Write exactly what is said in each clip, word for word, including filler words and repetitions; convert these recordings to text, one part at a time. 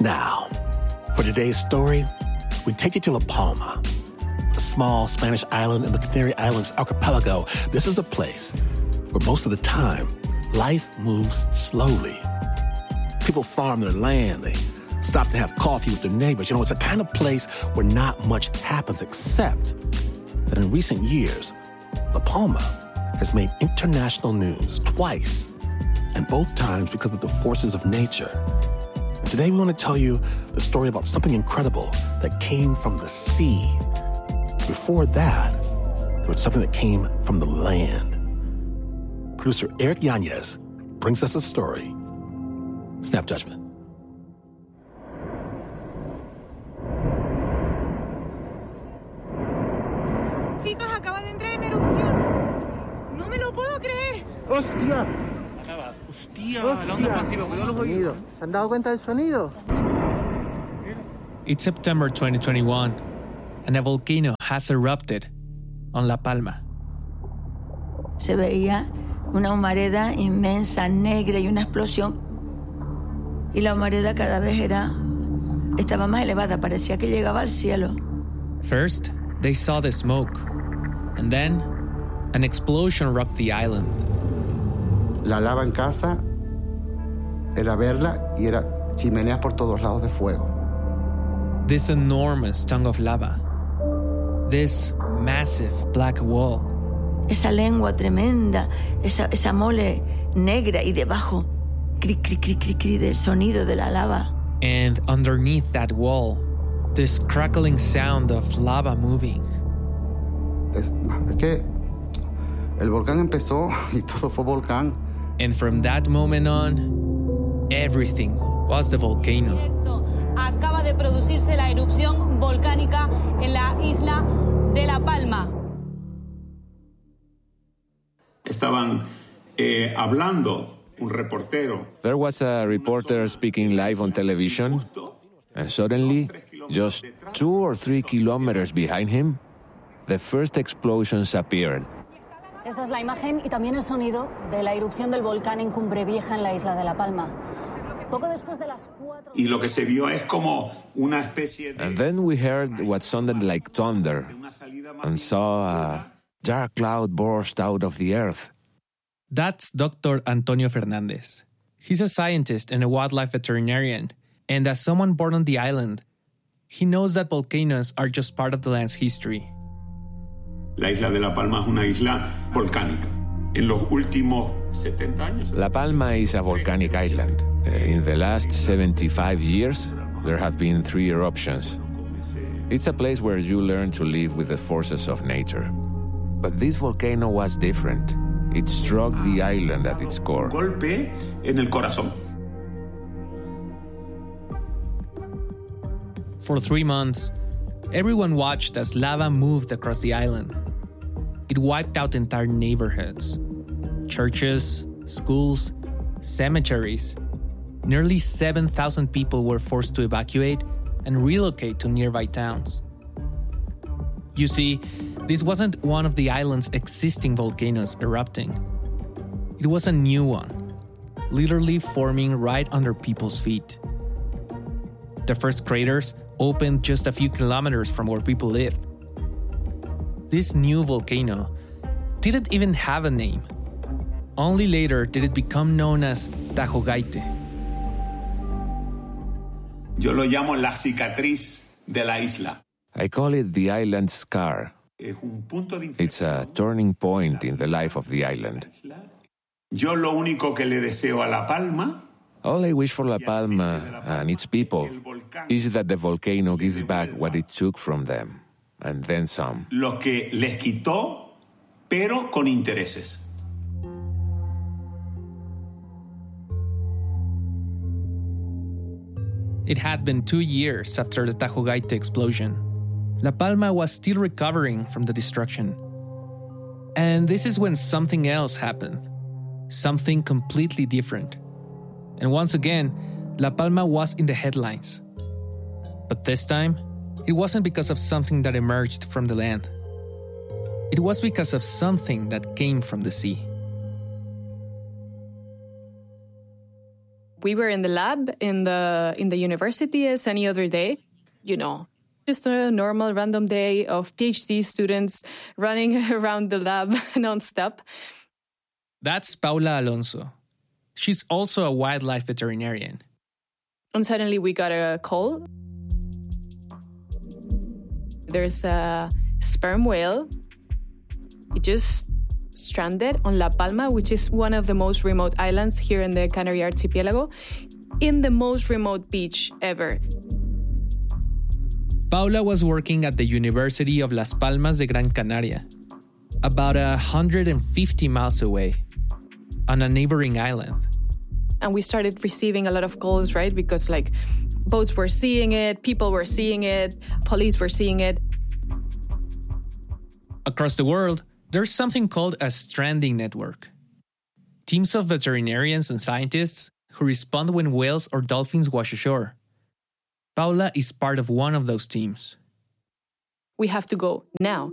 Now, for today's story, we take you to La Palma, a small Spanish island in the Canary Islands archipelago. This is a place where most of the time, life moves slowly. People farm their land. They stop to have coffee with their neighbors. You know, it's a kind of place where not much happens, except that in recent years, La Palma has made international news twice, and both times because of the forces of nature. And today we want to tell you the story about something incredible that came from the sea. Before that, there was something that came from the land. Producer Eric Yanez brings us a story. Snap Judgment. Chicos, acaba de entrar en erupción. No me lo puedo creer. ¡Hostia! Hostia, la onda masiva, cuidado los oídos. ¿Se han dado cuenta del sonido? It's September twenty twenty-one, and a volcano has erupted on La Palma. Se veía una humareda inmensa, negra y una explosión. Y la humareda cada vez era, estaba más elevada, parecía que llegaba al cielo. First, they saw the smoke, and then an explosion rocked the island. La lava en casa era verla y era chimeneas por todos lados de fuego. This enormous tongue of lava, this massive black wall. Esa lengua tremenda, esa, esa mole negra y debajo, cri, cri, cri, cri, cri, del sonido de la lava. And underneath that wall, this crackling sound of lava moving. Es, es que el volcán empezó y todo fue volcán. And from that moment on, everything was the volcano. Acaba de producirse la erupción volcánica en la isla de La Palma. Estaban eh, hablando un reportero. There was a reporter speaking live on television, and suddenly, just two or three kilometers behind him, the first explosions appeared. Esta es la imagen y también el sonido de la erupción del volcán en Cumbre Vieja en la isla de La Palma. Poco después de las cuatro... Y lo que se vio es como una especie de... And then we heard what sounded like thunder and saw a dark cloud burst out of the earth. That's Doctor Antonio Fernandez. He's a scientist and a wildlife veterinarian. And as someone born on the island, he knows that volcanoes are just part of the land's history. La isla de La Palma es una isla volcánica. En los últimos setenta años... La Palma is a volcanic island. In the last seventy-five years, there have been three eruptions. It's a place where you learn to live with the forces of nature. But this volcano was different. It struck the island at its core. Golpe en el corazón. For three months, everyone watched as lava moved across the island. It wiped out entire neighborhoods, churches, schools, cemeteries. Nearly seven thousand people were forced to evacuate and relocate to nearby towns. You see, this wasn't one of the island's existing volcanoes erupting. It was a new one, literally forming right under people's feet. The first craters opened just a few kilometers from where people lived. This new volcano didn't even have a name. Only later did it become known as Tajogaite. Yo lo llamo la cicatriz de la isla. I call it the island scar. It's a turning point in the life of the island. Yo lo único que le deseo a La Palma, all I wish for La Palma and its people is that the volcano gives back what it took from them, and then some. Lo que les quitó, pero con intereses. It had been two years after the Tajogaite explosion. La Palma was still recovering from the destruction. And this is when something else happened. Something completely different. And once again, La Palma was in the headlines. But this time, it wasn't because of something that emerged from the land. It was because of something that came from the sea. We were in the lab in the in the university as any other day, you know, just a normal random day of PhD students running around the lab nonstop. That's Paula Alonso. She's also a wildlife veterinarian. And suddenly we got a call. There's a sperm whale. It just stranded on La Palma, which is one of the most remote islands here in the Canary Archipelago, in the most remote beach ever. Paula was working at the University of Las Palmas de Gran Canaria, about one hundred fifty miles away, on a neighboring island. And we started receiving a lot of calls, right? Because like boats were seeing it, people were seeing it, police were seeing it. Across the world, there's something called a stranding network. Teams of veterinarians and scientists who respond when whales or dolphins wash ashore. Paula is part of one of those teams. We have to go now.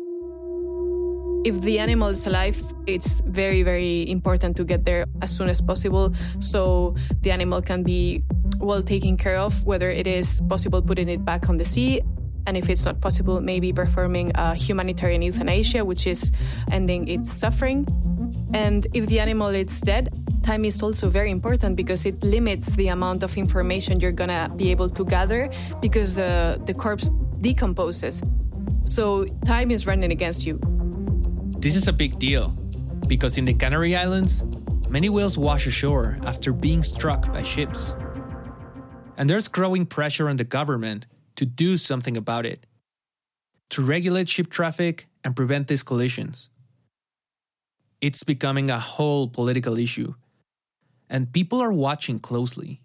If the animal is alive, it's very, very important to get there as soon as possible so the animal can be well taken care of, whether it is possible putting it back on the sea, and if it's not possible, maybe performing a humanitarian euthanasia, which is ending its suffering. And if the animal is dead, time is also very important because it limits the amount of information you're gonna be able to gather because the, the corpse decomposes. So time is running against you. This is a big deal because in the Canary Islands, many whales wash ashore after being struck by ships. And there's growing pressure on the government to do something about it, to regulate ship traffic and prevent these collisions. It's becoming a whole political issue, and people are watching closely.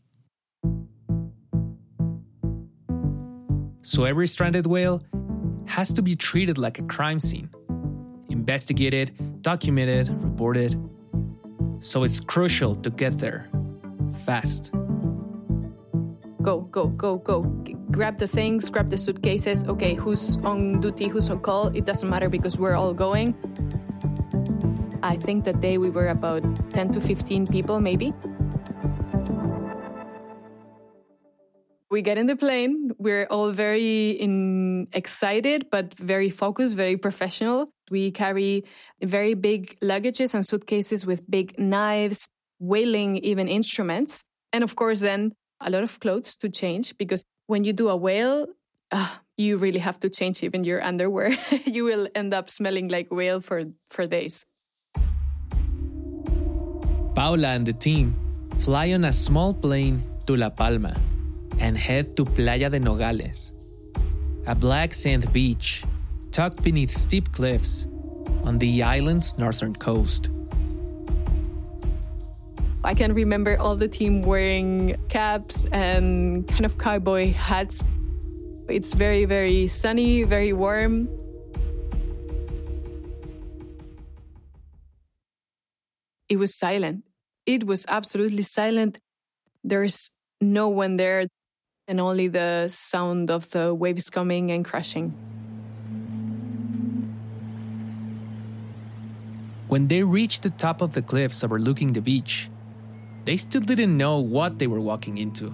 So every stranded whale has to be treated like a crime scene, investigated, documented, reported. So it's crucial to get there fast. Go, go, go, go. G- grab the things, grab the suitcases. Okay, who's on duty, who's on call? It doesn't matter because we're all going. I think that day we were about ten to fifteen people, maybe. We get in the plane. We're all very in, excited, but very focused, very professional. We carry very big luggages and suitcases with big knives, whaling even instruments. And of course, then a lot of clothes to change because when you do a whale, uh, you really have to change even your underwear. You will end up smelling like whale for, for days. Paula and the team fly on a small plane to La Palma and head to Playa de Nogales, a black sand beach tucked beneath steep cliffs on the island's northern coast. I can remember all the team wearing caps and kind of cowboy hats. It's very, very sunny, very warm. It was silent. It was absolutely silent. There's no one there, and only the sound of the waves coming and crashing. When they reached the top of the cliffs overlooking the beach, they still didn't know what they were walking into.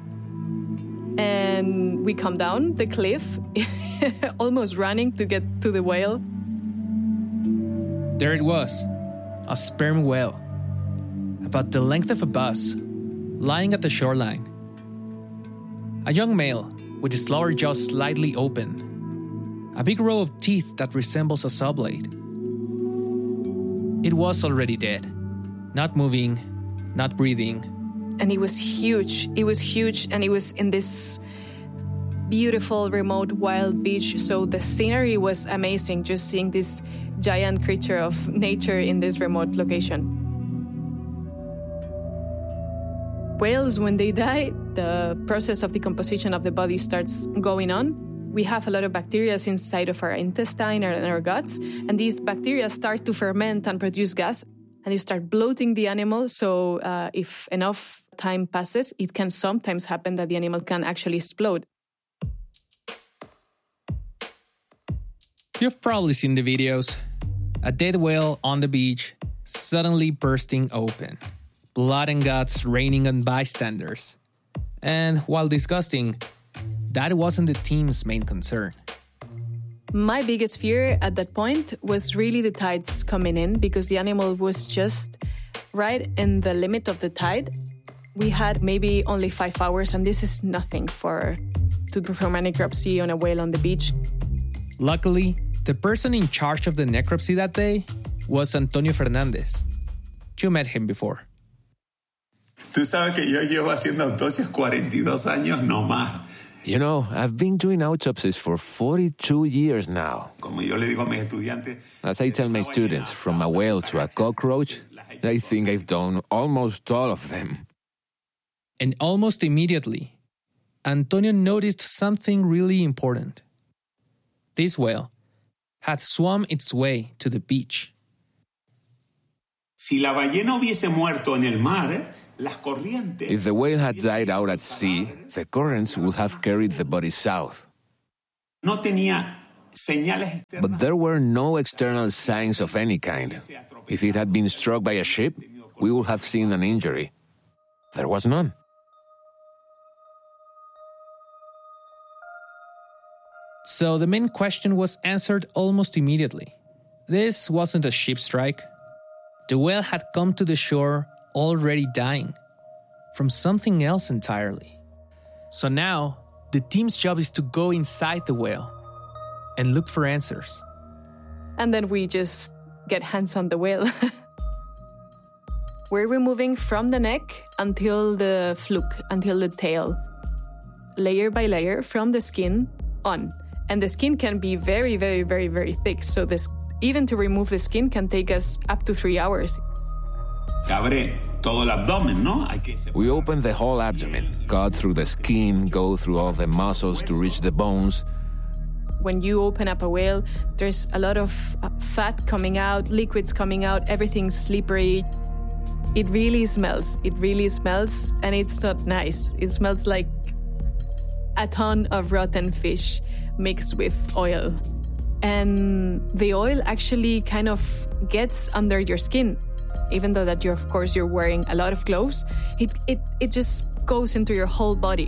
And we come down the cliff, almost running to get to the whale. There it was, a sperm whale, about the length of a bus, lying at the shoreline. A young male with his lower jaw slightly open, a big row of teeth that resembles a saw blade. It was already dead, not moving, not breathing. And it was huge. It was huge, and it was in this beautiful, remote, wild beach. So the scenery was amazing, just seeing this giant creature of nature in this remote location. Whales, when they die, the process of decomposition of the body starts going on. We have a lot of bacteria inside of our intestine and our guts, and these bacteria start to ferment and produce gas, and they start bloating the animal. So uh, if enough time passes, it can sometimes happen that the animal can actually explode. You've probably seen the videos. A dead whale on the beach, suddenly bursting open, blood and guts raining on bystanders. And while disgusting, that wasn't the team's main concern. My biggest fear at that point was really the tides coming in, because the animal was just right in the limit of the tide. We had maybe only five hours, and this is nothing for to perform a necropsy on a whale on the beach. Luckily, the person in charge of the necropsy that day was Antonio Fernandez. You met him before. Tú sabes que yo llevo haciendo autopsias cuarenta y dos años no más. You know, I've been doing autopsies for forty-two years now. Como yo le digo a mis estudiantes, As I tell my students, from a whale to a cockroach, I think I've done almost all of them. And almost immediately, Antonio noticed something really important. This whale had swum its way to the beach. Si la ballena hubiese muerto en el mar, las corrientes... If the whale had died out at sea, the currents would have carried the body south. No tenía señales externas. But there were no external signs of any kind. If it had been struck by a ship, we would have seen an injury. There was none. So the main question was answered almost immediately. This wasn't a ship strike. The whale had come to the shore already dying from something else entirely. So now, the team's job is to go inside the whale and look for answers. And then we just get hands on the whale. We're removing from the neck until the fluke, until the tail, layer by layer from the skin on. And the skin can be very, very, very, very thick. So this, even to remove the skin can take us up to three hours. Se abre todo el abdomen, ¿no? We open the whole abdomen, cut through the skin, go through all the muscles to reach the bones. When you open up a whale, there's a lot of fat coming out, liquids coming out, everything's slippery. It really smells. It really smells, and it's not nice. It smells like a ton of rotten fish mixed with oil. And the oil actually kind of gets under your skin. Even though that you're, of course, you're wearing a lot of gloves, it, it, it just goes into your whole body.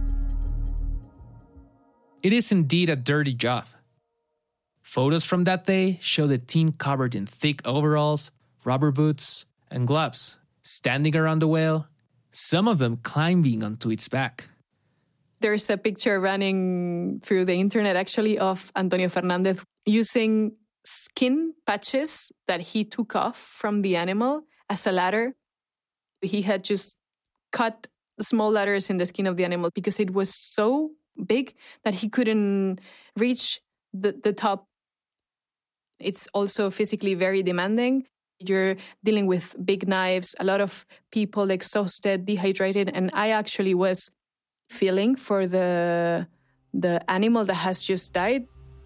It is indeed a dirty job. Photos from that day show the team covered in thick overalls, rubber boots, and gloves, standing around the whale, some of them climbing onto its back. There's a picture running through the internet, actually, of Antonio Fernandez using skin patches that he took off from the animal as a ladder. He had just cut small ladders in the skin of the animal because it was so big that he couldn't reach the, the top. It's also physically very demanding. You're dealing with big knives, a lot of people exhausted, dehydrated, and I actually was feeling for the the animal that has just died.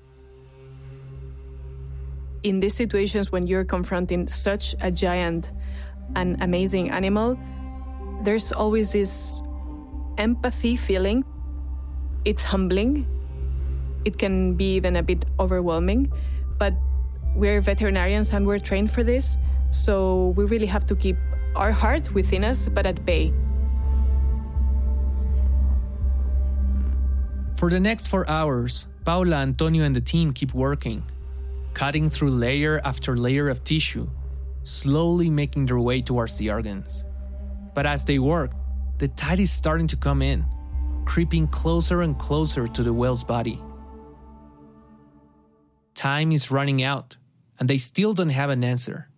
In these situations, when you're confronting such a giant and amazing animal, there's always this empathy feeling. It's humbling. It can be even a bit overwhelming, but we're veterinarians and we're trained for this, so we really have to keep our heart within us, but at bay. For the next four hours, Paula, Antonio, and the team keep working, cutting through layer after layer of tissue, slowly making their way towards the organs. But as they work, the tide is starting to come in, creeping closer and closer to the whale's body. Time is running out, and they still don't have an answer.